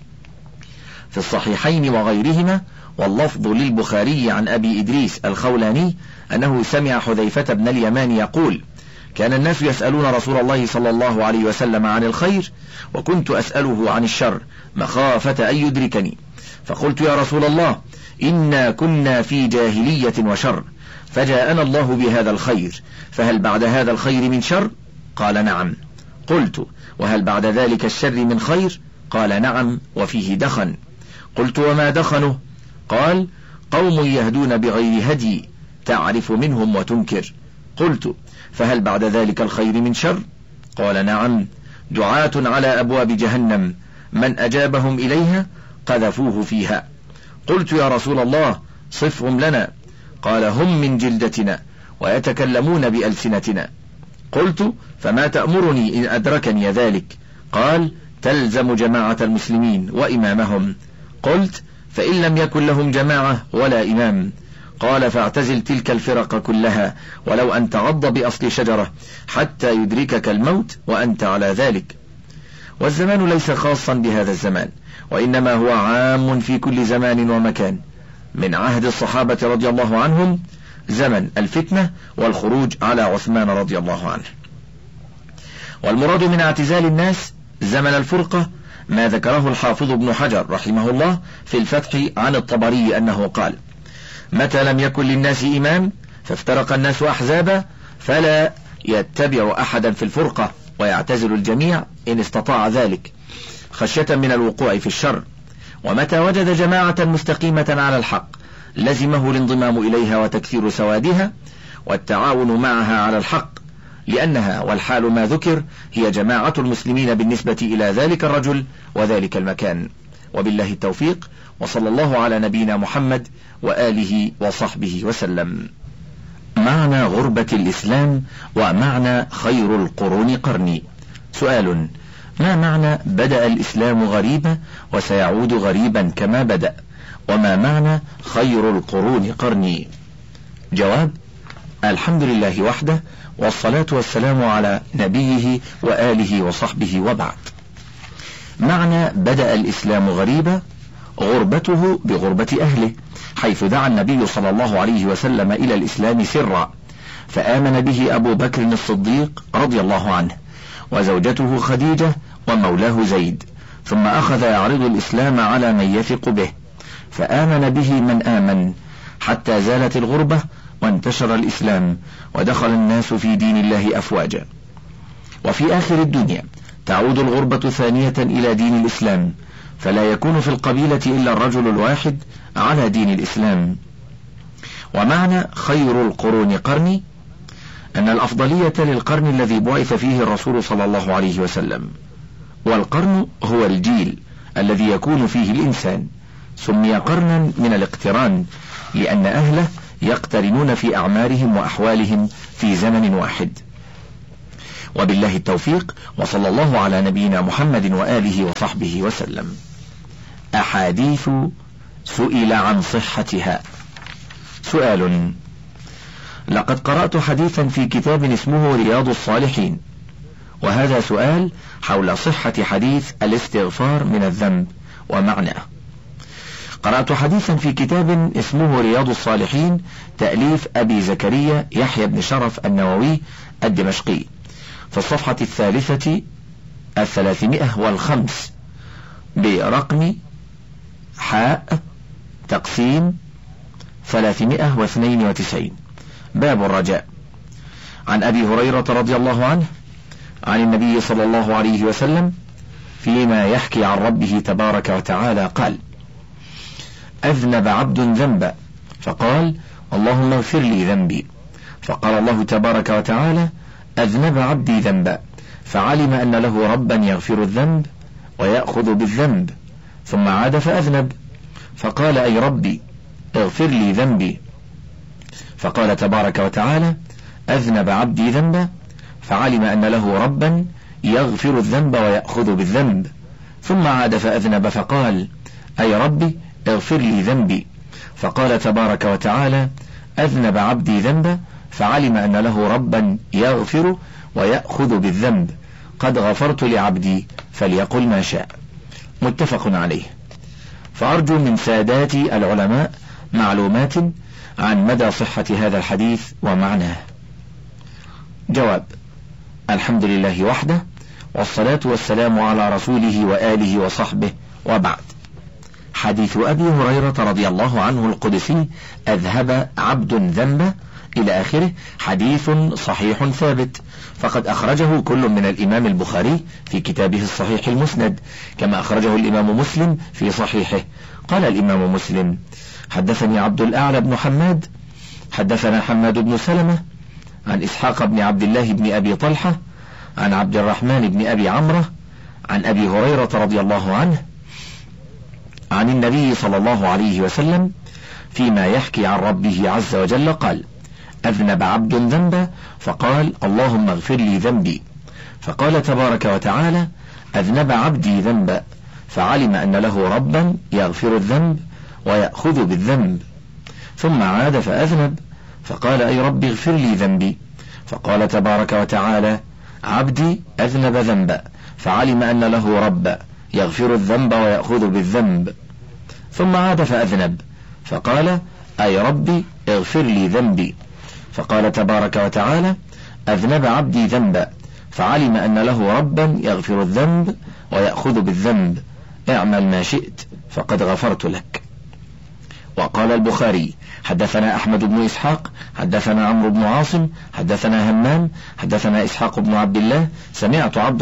في الصحيحين وغيرهما واللفظ للبخاري عن أبي إدريس الخولاني أنه سمع حذيفة بن اليمان يقول: كان الناس يسألون رسول الله صلى الله عليه وسلم عن الخير، وكنت أسأله عن الشر مخافة أن يدركني، فقلت: يا رسول الله، إنا كنا في جاهلية وشر، فجاءنا الله بهذا الخير، فهل بعد هذا الخير من شر؟ قال: نعم. قلت: وهل بعد ذلك الشر من خير؟ قال: نعم، وفيه دخن. قلت: وما دخنه؟ قال: قوم يهدون بغير هدي، تعرف منهم وتنكر. قلت: فهل بعد ذلك الخير من شر؟ قال: نعم، دعاة على أبواب جهنم، من أجابهم إليها قذفوه فيها. قلت: يا رسول الله، صفهم لنا. قال: هم من جلدتنا ويتكلمون بألسنتنا. قلت: فما تأمرني إن أدركني ذلك؟ قال: تلزم جماعة المسلمين وإمامهم. قلت: فإن لم يكن لهم جماعة ولا إمام؟ قال: فاعتزل تلك الفرق كلها، ولو أن تعض بأصل شجرة حتى يدركك الموت وأنت على ذلك. والزمان ليس خاصا بهذا الزمان، وإنما هو عام في كل زمان ومكان، من عهد الصحابة رضي الله عنهم زمن الفتنة والخروج على عثمان رضي الله عنه. والمراد من اعتزال الناس زمن الفرقة ما ذكره الحافظ ابن حجر رحمه الله في الفتح عن الطبري أنه قال: متى لم يكن للناس إمام فافترق الناس أحزابا، فلا يتبع أحدا في الفرقة، ويعتزل الجميع إن استطاع ذلك خشية من الوقوع في الشر. ومتى وجد جماعة مستقيمة على الحق لزمه الانضمام إليها وتكثير سوادها والتعاون معها على الحق، لأنها والحال ما ذكر هي جماعة المسلمين بالنسبة إلى ذلك الرجل وذلك المكان. وبالله التوفيق، وصلى الله على نبينا محمد وآله وصحبه وسلم. معنى غربة الإسلام ومعنى خير القرون قرني. سؤال: ما معنى بدأ الإسلام غريبا وسيعود غريبا كما بدأ؟ وما معنى خير القرون قرني؟ جواب: الحمد لله وحده، والصلاة والسلام على نبيه وآله وصحبه، وبعد. معنى بدأ الإسلام غريبا غربته بغربة أهله، حيث دعا النبي صلى الله عليه وسلم إلى الإسلام سرا، فآمن به أبو بكر الصديق رضي الله عنه، وزوجته خديجة، ومولاه زيد، ثم أخذ يعرض الإسلام على من يثق به، فآمن به من آمن، حتى زالت الغربة وانتشر الإسلام، ودخل الناس في دين الله أفواجا. وفي آخر الدنيا تعود الغربة ثانية إلى دين الإسلام، فلا يكون في القبيلة إلا الرجل الواحد على دين الإسلام. ومعنى خير القرون قرني أن الأفضلية للقرن الذي بعث فيه الرسول صلى الله عليه وسلم، والقرن هو الجيل الذي يكون فيه الإنسان، سمي قرنا من الاقتران لأن أهله يقترنون في أعمارهم وأحوالهم في زمن واحد. وبالله التوفيق، وصلى الله على نبينا محمد وآله وصحبه وسلم. أحاديث سئل عن صحتها. سؤال: لقد قرأت حديثا في كتاب اسمه رياض الصالحين، وهذا سؤال حول صحة حديث الاستغفار من الذنب ومعناه. قرأت حديثا في كتاب اسمه رياض الصالحين تأليف أبي زكريا يحيى بن شرف النووي الدمشقي، في الصفحة 305 برقم حاء تقسيم 392، باب الرجاء، عن أبي هريرة رضي الله عنه عن النبي صلى الله عليه وسلم فيما يحكي عن ربه تبارك وتعالى قال: أذنب عبد ذنبا فقال: اللهم اغفر لي ذنبي، فقال الله تبارك وتعالى: أذنب عبدي ذنبا، فعلم أن له ربا يغفر الذنب ويأخذ بالذنب، ثم عاد فأذنب، فقال: أي ربي اغفر لي ذنبي، فقال تبارك وتعالى: أذنب عبدي ذنبا، فعلم أن له ربا يغفر الذنب ويأخذ بالذنب، ثم عاد فأذنب، فقال: أي ربي اغفر لي ذنبي، فقال تبارك وتعالى: أذنب عبدي ذنبا، فعلم أن له ربا يغفر ويأخذ بالذنب، قد غفرت لعبدي فليقل ما شاء. متفق عليه. فأرجو من سادات العلماء معلومات عن مدى صحة هذا الحديث ومعناه. جواب: الحمد لله وحده، والصلاة والسلام على رسوله وآله وصحبه، وبعد. حديث أبي هريرة رضي الله عنه القدسي أذهب عبد ذنبه إلى آخره حديث صحيح ثابت، فقد أخرجه كل من الإمام البخاري في كتابه الصحيح المسند، كما أخرجه الإمام مسلم في صحيحه. قال الإمام مسلم: حدثني عبد الأعلى بن حماد حدثنا حماد بن سلمة عن إسحاق بن عبد الله بن أبي طلحة عن عبد الرحمن بن أبي عمرة عن أبي هريرة رضي الله عنه عن النبي صلى الله عليه وسلم فيما يحكي عن ربه عز وجل قال: أذنب عبد ذنبا فقال: اللهم اغفر لي ذنبي، فقال تبارك وتعالى: أذنب عبدي ذنبا، فعلم أن له ربا يغفر الذنب ويأخذ بالذنب، ثم عاد فأذنب، فقال: أي رب اغفر لي ذنبي، فقال تبارك وتعالى: عبدي أذنب ذنبا، فعلم أن له ربا يغفر الذنب ويأخذ بالذنب، ثم عاد فأذنب، فقال: أي ربي اغفر لي ذنبي، فقال تبارك وتعالى: أذنب عبدي ذنبا، فعلم أن له ربا يغفر الذنب ويأخذ بالذنب، اعمل ما شئت فقد غفرت لك. وقال البخاري: حدثنا أحمد بن إسحاق حدثنا عمرو بن عاصم حدثنا همام حدثنا إسحاق بن عبد الله سمعت عبد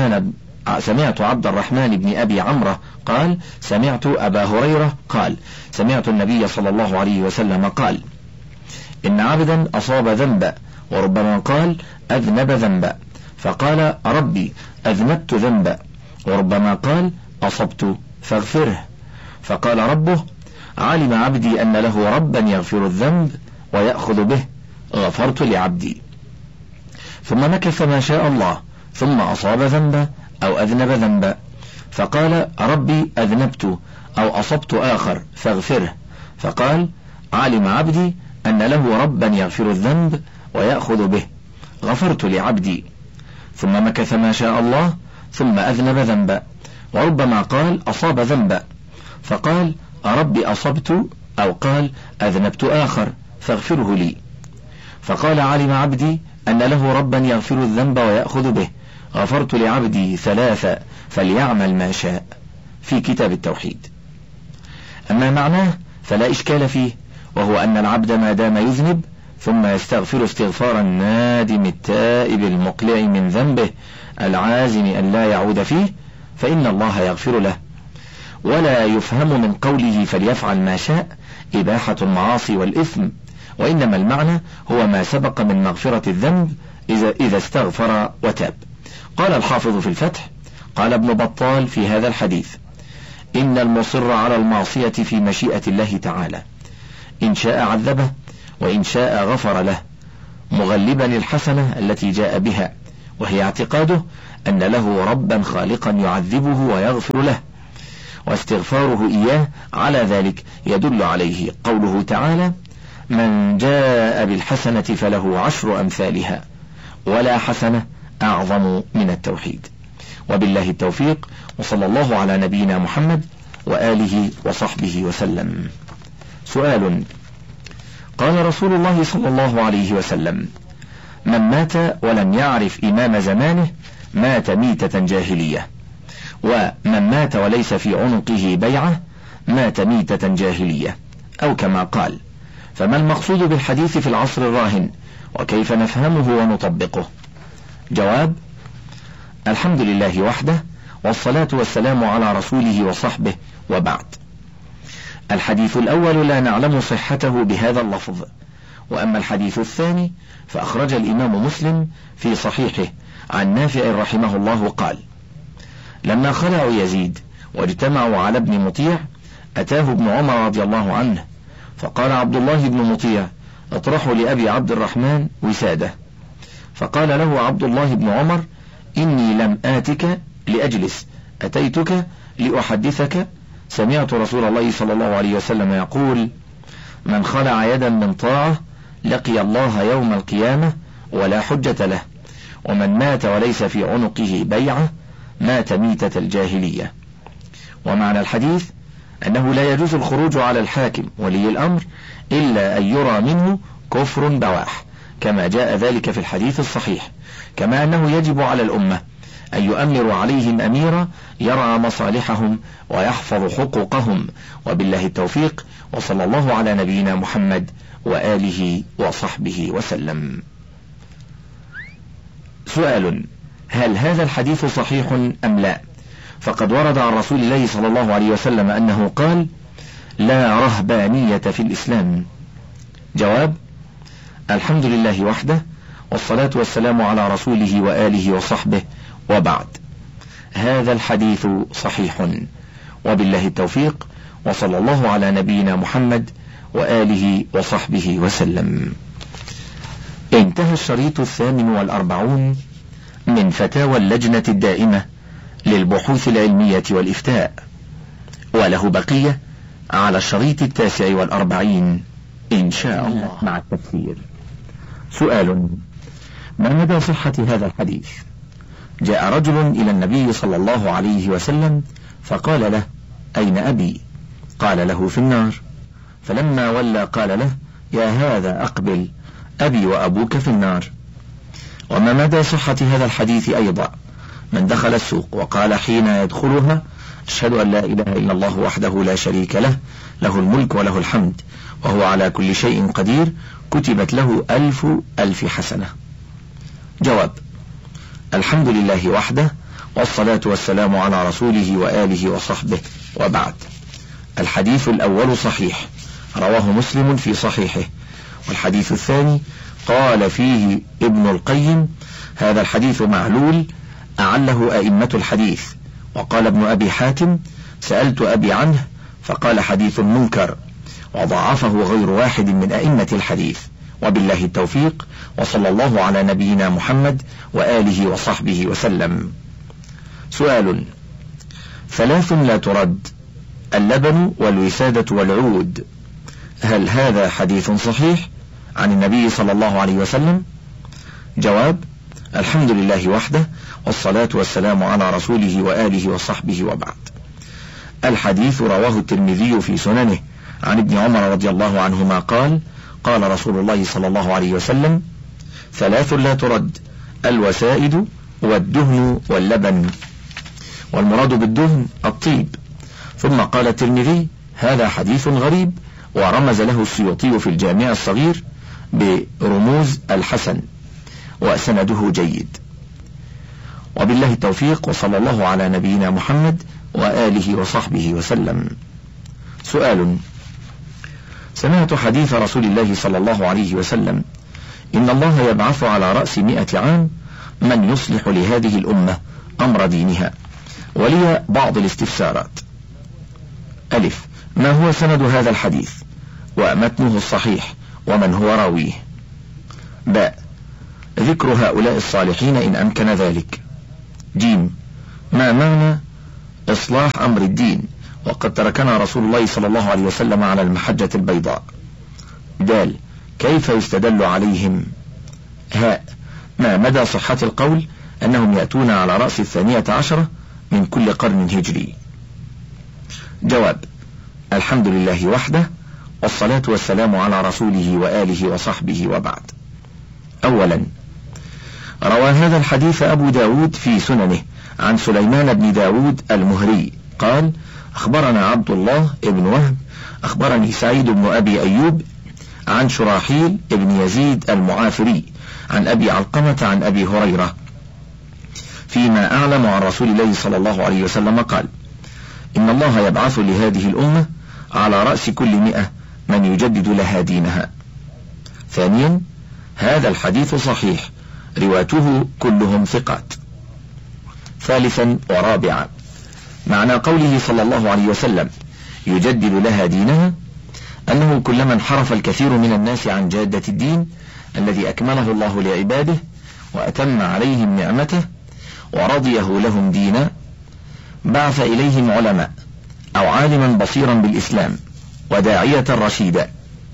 الرحمن بن أبي عمرة قال: سمعت أبا هريرة قال: سمعت النبي صلى الله عليه وسلم قال: إن عبدا أصاب ذنبا، وربما قال أذنب ذنبا، فقال: ربي أذنبت ذنبا، وربما قال أصبت فاغفره، فقال ربه: علم عبدي أن له ربا يغفر الذنب ويأخذ به، غفرت لعبدي. ثم مكث ما شاء الله، ثم أصاب ذنبا أو أذنب ذنبا، فقال: ربي أذنبت أو أصبت آخر فاغفره، فقال: علم عبدي أن له ربا يغفر الذنب ويأخذ به، غفرت لعبدي. ثم مكث ما شاء الله، ثم أذنب ذنبا، وربما قال أصاب ذنبا، فقال: ربي أصبت أو قال أذنبت آخر فاغفره لي، فقال: علم عبدي أن له ربا يغفر الذنب ويأخذ به، غفرت لعبدي ثلاثة فليعمل ما شاء، في كتاب التوحيد. أما معناه فلا إشكال فيه، وهو أن العبد ما دام يذنب ثم يستغفر استغفار النادم التائب المقلع من ذنبه العازم أن لا يعود فيه، فإن الله يغفر له. ولا يفهم من قوله فليفعل ما شاء إباحة المعاصي والإثم، وإنما المعنى هو ما سبق من مغفرة الذنب إذا استغفر وتاب. قال الحافظ في الفتح: قال ابن بطال في هذا الحديث: إن المصر على المعصية في مشيئة الله تعالى، إن شاء عذبه وإن شاء غفر له، مغلبا الحسنة التي جاء بها، وهي اعتقاده أن له ربا خالقا يعذبه ويغفر له، واستغفاره إياه على ذلك يدل عليه قوله تعالى: من جاء بالحسنة فله 10 أمثالها ولا حسنة أعظم من التوحيد. وبالله التوفيق، وصلى الله على نبينا محمد وآله وصحبه وسلم. سؤال: قال رسول الله صلى الله عليه وسلم: من مات ولم يعرف إمام زمانه مات ميتة جاهلية، ومن مات وليس في عنقه بيعة مات ميتة جاهلية، أو كما قال. فما المقصود بالحديث في العصر الراهن، وكيف نفهمه ونطبقه؟ جواب: الحمد لله وحده، والصلاة والسلام على رسوله وصحبه، وبعد. الحديث الأول لا نعلم صحته بهذا اللفظ، وأما الحديث الثاني فأخرج الإمام مسلم في صحيحه عن نافع رحمه الله قال: لما خلعوا يزيد واجتمعوا على ابن مطيع أتاه ابن عمر رضي الله عنه، فقال عبد الله بن مطيع: اطرحوا لأبي عبد الرحمن وسادة. فقال له عبد الله بن عمر: إني لم آتك لأجلس، أتيتك لأحدثك. سمعت رسول الله صلى الله عليه وسلم يقول: من خلع يدا من طاعة لقي الله يوم القيامة ولا حجة له، ومن مات وليس في عنقه بيعة مات ميتة الجاهلية. ومعنى الحديث أنه لا يجوز الخروج على الحاكم ولي الأمر إلا أن يرى منه كفر بواح، كما جاء ذلك في الحديث الصحيح، كما أنه يجب على الأمة أن يؤمر عليهم أميرا يرعى مصالحهم ويحفظ حقوقهم. وبالله التوفيق، وصلى الله على نبينا محمد وآله وصحبه وسلم. سؤال: هل هذا الحديث صحيح أم لا؟ فقد ورد عن رسول الله صلى الله عليه وسلم أنه قال: لا رهبانية في الإسلام. جواب: الحمد لله وحده، والصلاة والسلام على رسوله وآله وصحبه، وبعد. هذا الحديث صحيح، وبالله التوفيق، وصلى الله على نبينا محمد وآله وصحبه وسلم. انتهى الشريط 48 من فتاوى اللجنة الدائمة للبحوث العلمية والإفتاء، وله بقية على الشريط 49 إن شاء الله مع التفسير. سؤال: ما مدى صحة هذا الحديث؟ جاء رجل إلى النبي صلى الله عليه وسلم فقال له: أين أبي؟ قال له: في النار. فلما ولى قال له: يا هذا أقبل، أبي وأبوك في النار. وما مدى صحة هذا الحديث أيضا؟ من دخل السوق وقال حين يدخلها: أشهد أن لا إله إلا الله وحده لا شريك له، له الملك وله الحمد وهو على كل شيء قدير، كتبت له 1000 حسنة. جواب: الحمد لله وحده، والصلاة والسلام على رسوله وآله وصحبه، وبعد. الحديث الأول صحيح، رواه مسلم في صحيحه. والحديث الثاني قال فيه ابن القيم: هذا الحديث معلول أعله أئمة الحديث. وقال ابن أبي حاتم: سألت أبي عنه فقال حديث منكر، وضعفه غير واحد من أئمة الحديث. وبالله التوفيق، وصلى الله على نبينا محمد وآله وصحبه وسلم. سؤال: 3 لا ترد: اللبن والوسادة والعود، هل هذا حديث صحيح عن النبي صلى الله عليه وسلم؟ جواب: الحمد لله وحده، والصلاة والسلام على رسوله وآله وصحبه، وبعد. الحديث رواه الترمذي في سننه عن ابن عمر رضي الله عنهما قال: قال رسول الله صلى الله عليه وسلم: 3 لا ترد: الوسائد والدهن واللبن. والمراد بالدهن الطيب. ثم قال الترمذي: هذا حديث غريب، ورمز له السيوطي في الجامع الصغير برموز الحسن، وسنده جيد. وبالله التوفيق، وصلى الله على نبينا محمد وآله وصحبه وسلم. سؤال: سمعت حديث رسول الله صلى الله عليه وسلم: إن الله يبعث على رأس 100 عام من يصلح لهذه الأمة أمر دينها. ولي بعض الاستفسارات: ألف، ما هو سند هذا الحديث ومتنه الصحيح ومن هو راويه؟ باء، ذكر هؤلاء الصالحين إن أمكن ذلك. جيم. ما معنى إصلاح أمر الدين وقد تركنا رسول الله صلى الله عليه وسلم على المحجة البيضاء؟ دال. كيف يستدل عليهم؟ هاء. ما مدى صحة القول أنهم يأتون على رأس 12 من كل قرن هجري؟ جواب. الحمد لله وحده، والصلاة والسلام على رسوله وآله وصحبه، وبعد. أولا، روى هذا الحديث أبو داود في سننه عن سليمان بن داود المهري قال: أخبرنا عبد الله بن وهب أخبرني سعيد بن أبي أيوب عن شراحيل بن يزيد المعافري عن أبي علقمة عن أبي هريرة فيما أعلم عن رسول الله صلى الله عليه وسلم قال: إن الله يبعث لهذه الأمة على رأس كل 100 من يجدد لها دينها. ثانيا، هذا الحديث صحيح، رواته كلهم ثقات. ثالثا ورابعا، معنى قوله صلى الله عليه وسلم يجدد لها دينها أنه كلما انحرف الكثير من الناس عن جادة الدين الذي أكمله الله لعباده وأتم عليهم نعمته ورضيه لهم دينا، بعث إليهم علماء أو عالما بصيرا بالإسلام وداعية رشيدا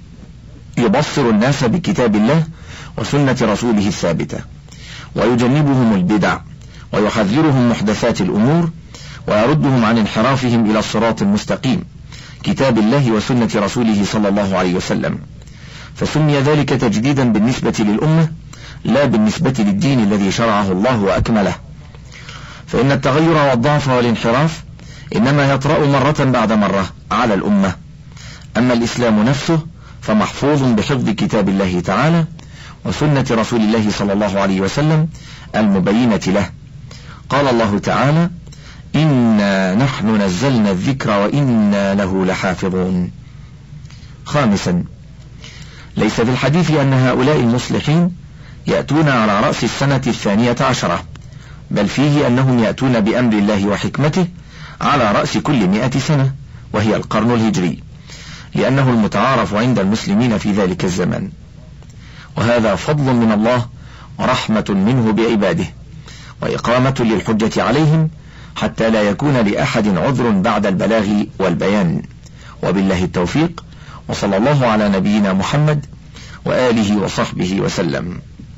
يبصر الناس بكتاب الله وسنة رسوله الثابتة، ويجنبهم البدع ويحذرهم محدثات الأمور ويردهم عن انحرافهم إلى الصراط المستقيم، كتاب الله وسنة رسوله صلى الله عليه وسلم. فسمي ذلك تجديدا بالنسبة للأمة لا بالنسبة للدين الذي شرعه الله وأكمله، فإن التغير والضعف والانحراف إنما يطرأ مرة بعد مرة على الأمة. أما الإسلام نفسه فمحفوظ بحفظ كتاب الله تعالى وسنة رسول الله صلى الله عليه وسلم المبينة له. قال الله تعالى: إنا نحن نزلنا الذكر وإنا له لحافظون. خامسا، ليس في الحديث أن هؤلاء المصلحين يأتون على رأس السنة 12، بل فيه أنهم يأتون بأمر الله وحكمته على رأس كل 100 سنة، وهي القرن الهجري، لأنه المتعارف عند المسلمين في ذلك الزمن، وهذا فضل من الله ورحمة منه بعباده وإقامة للحجة عليهم حتى لا يكون لأحد عذر بعد البلاغ والبيان. وبالله التوفيق، وصلى الله على نبينا محمد وآله وصحبه وسلم.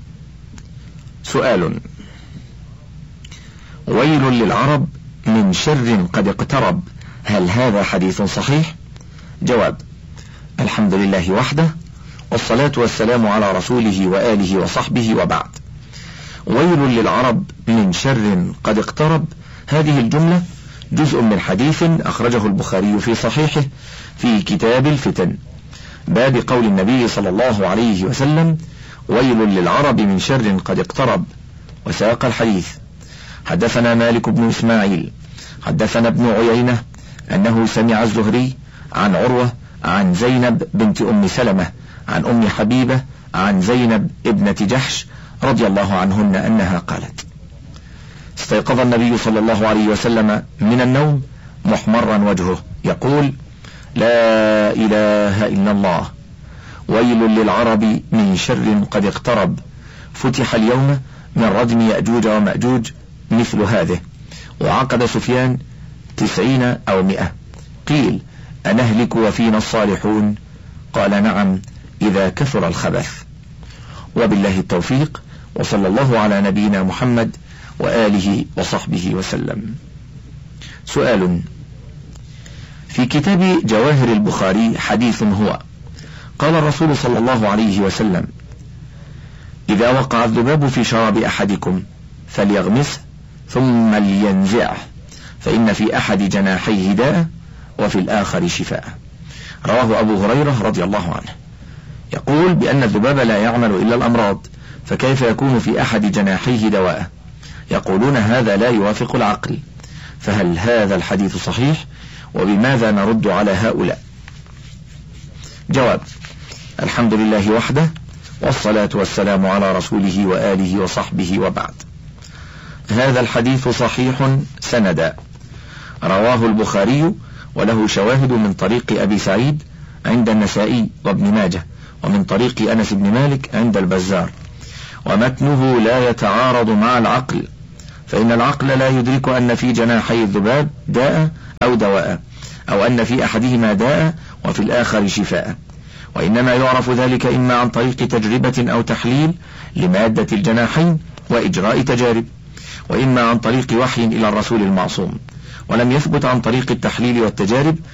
سؤال: ويل للعرب من شر قد اقترب، هل هذا حديث صحيح؟ جواب: الحمد لله وحده، والصلاة والسلام على رسوله وآله وصحبه، وبعد. ويل للعرب من شر قد اقترب، هذه الجملة جزء من حديث أخرجه البخاري في صحيحه في كتاب الفتن، باب قول النبي صلى الله عليه وسلم: ويل للعرب من شر قد اقترب، وساق الحديث. حدثنا مالك بن إسماعيل حدثنا ابن عيينة أنه سمع الزهري عن عروة عن زينب بنت أم سلمة عن أم حبيبة عن زينب ابنة جحش رضي الله عنهن أنها قالت: استيقظ النبي صلى الله عليه وسلم من النوم محمرا وجهه يقول: لا إله إلا الله، ويل للعرب من شر قد اقترب، فتح اليوم من ردم يأجوج ومأجوج مثل هذه، وعقد سفيان 90 أو 100. قيل: أنهلك وفينا الصالحون؟ قال: نعم، إذا كثر الخبث. وبالله التوفيق، وصلى الله على نبينا محمد وآله وصحبه وسلم. سؤال: في كتاب جواهر البخاري حديث هو: قال الرسول صلى الله عليه وسلم: إذا وقع الذباب في شراب أحدكم فليغمسه ثم لينزعه، فإن في أحد جناحيه داء وفي الآخر شفاء. رواه أبو هريرة رضي الله عنه، يقول بأن الذباب لا يعمل إلا الأمراض، فكيف يكون في أحد جناحيه دواء؟ يقولون هذا لا يوافق العقل، فهل هذا الحديث صحيح؟ وبماذا نرد على هؤلاء؟ جواب: الحمد لله وحده، والصلاة والسلام على رسوله وآله وصحبه، وبعد. هذا الحديث صحيح سندا، رواه البخاري وله شواهد من طريق أبي سعيد عند النسائي وابن ماجه، ومن طريق أنس بن مالك عند البزار، ومتنه لا يتعارض مع العقل، فإن العقل لا يدرك أن في جناحي الذباب داء أو دواء، أو أن في أحدهما داء وفي الآخر شفاء، وإنما يعرف ذلك إما عن طريق تجربة أو تحليل لمادة الجناحين وإجراء تجارب، وإما عن طريق وحي إلى الرسول المعصوم، ولم يثبت عن طريق التحليل والتجارب